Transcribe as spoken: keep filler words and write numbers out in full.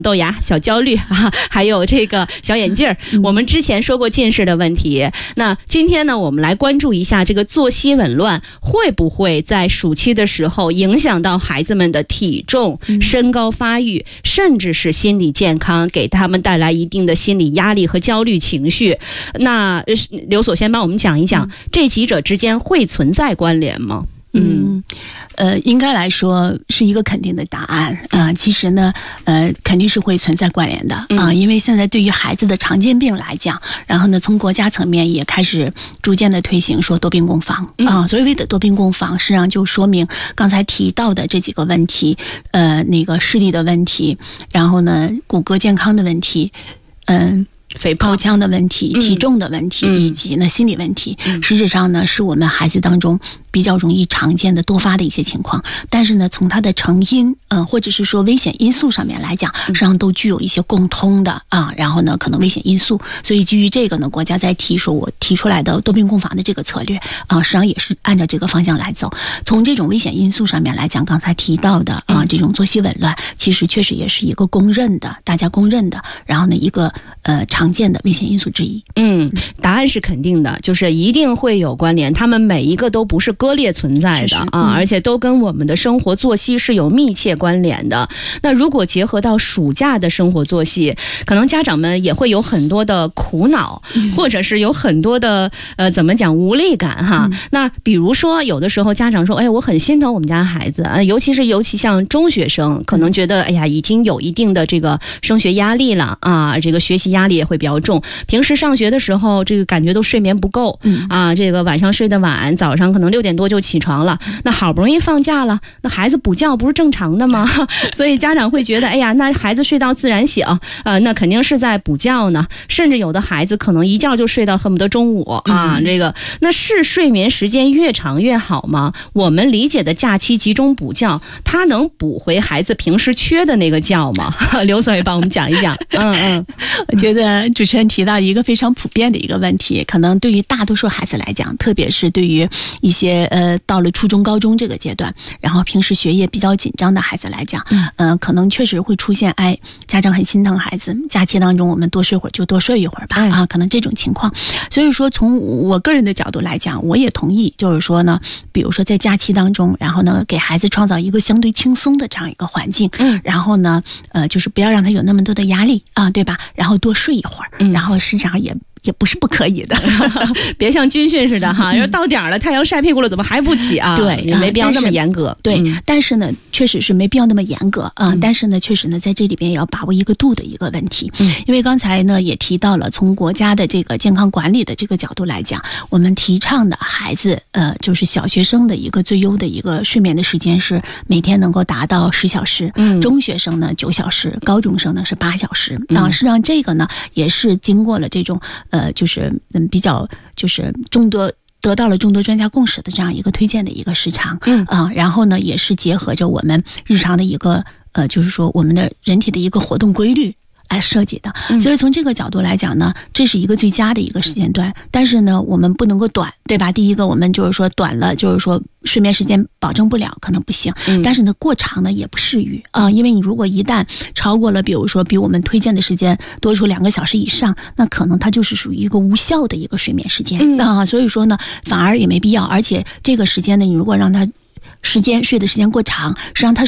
豆芽、小焦虑啊，还有这个小眼镜儿。我们之前说过近视的问题，那今天呢，我们来关注一下这个作息紊乱会不会在暑期的时候影响到孩子们的体重、身高发育，甚至是心理健康，给他们带来一定的心理压力和焦虑情绪。那刘所先帮我们讲一讲，嗯、这几者之间会存在关联吗？ 嗯，呃，应该来说是一个肯定的答案啊、呃。其实呢，呃，肯定是会存在关联的啊、呃，因为现在对于孩子的常见病来讲，然后呢，从国家层面也开始逐渐的推行说多病共防啊、呃。所谓的多病共防，实际上就说明刚才提到的这几个问题，呃，那个视力的问题，然后呢，骨骼健康的问题，嗯、呃。 肥胖、 口腔的问题、体重的问题、嗯、以及呢心理问题、嗯，实质上呢是我们孩子当中比较容易常见的多发的一些情况。但是呢，从它的成因，嗯、呃，或者是说危险因素上面来讲，实际上都具有一些共通的啊。然后呢，可能危险因素，所以基于这个呢，国家在提说我提出来的多病共防的这个策略啊，实际上也是按照这个方向来走。从这种危险因素上面来讲，刚才提到的啊，这种作息紊乱，其实确实也是一个公认的，大家公认的。然后呢，一个呃。常见的危险因素之一。 嗯，答案是肯定的，就是一定会有关联，他们每一个都不是割裂存在的是是、嗯、啊，而且都跟我们的生活作息是有密切关联的。那如果结合到暑假的生活作息，可能家长们也会有很多的苦恼，嗯、或者是有很多的呃怎么讲无力感哈、嗯。那比如说有的时候家长说，哎，我很心疼我们家孩子，呃、尤其是尤其像中学生，可能觉得哎呀已经有一定的这个升学压力了啊，这个学习压力也会比较重，平时上学的时候这个感觉都睡眠不够、嗯、啊，这个晚上睡得晚，早上可能六点多就起床了，那好不容易放假了，那孩子补觉不是正常的吗？所以家长会觉得哎呀，那孩子睡到自然醒呃，那肯定是在补觉呢，甚至有的孩子可能一觉就睡到恨不得中午啊、嗯、这个那是睡眠时间越长越好吗？我们理解的假期集中补觉，它能补回孩子平时缺的那个觉吗？刘所也帮我们讲一讲。嗯嗯， 我觉得主持人提到一个非常普遍的一个问题，可能对于大多数孩子来讲，特别是对于一些呃到了初中高中这个阶段，然后平时学业比较紧张的孩子来讲，嗯、呃，可能确实会出现哎家长很心疼孩子，假期当中我们多睡会儿就多睡一会儿吧、嗯、啊，可能这种情况。所以说从我个人的角度来讲，我也同意，就是说呢，比如说在假期当中，然后呢给孩子创造一个相对轻松的这样一个环境，嗯，然后呢呃就是不要让他有那么多的压力啊，对吧？然后多睡一会儿，嗯、然后市场也也不是不可以的， 别像军训似的哈，要到点了，太阳晒屁股了，怎么还不起啊？ 对， 也没必要那么严格。 对、嗯，但是呢，确实是没必要那么严格啊、嗯。但是呢，确实呢，在这里边也要把握一个度的一个问题。嗯，因为刚才呢也提到了，从国家的这个健康管理的这个角度来讲，我们提倡的孩子呃，就是小学生的一个最优的一个睡眠的时间是每天能够达到十小时，嗯，中学生呢九小时，高中生呢是八小时。啊、嗯，实际上这个呢也是经过了这种。呃，就是嗯，比较就是众多得到了众多专家共识的这样一个推荐的一个时长，嗯啊、呃，然后呢，也是结合着我们日常的一个呃，就是说我们的人体的一个活动规律来设计的，所以从这个角度来讲呢，这是一个最佳的一个时间段。但是呢，我们不能够短，对吧？第一个，我们就是说短了，就是说睡眠时间保证不了，可能不行。嗯、但是呢，过长呢也不适宜啊、呃，因为你如果一旦超过了，比如说比我们推荐的时间多出两个小时以上，那可能它就是属于一个无效的一个睡眠时间、嗯、啊。所以说呢，反而也没必要。而且这个时间呢，你如果让它时间睡的时间过长，实际上它是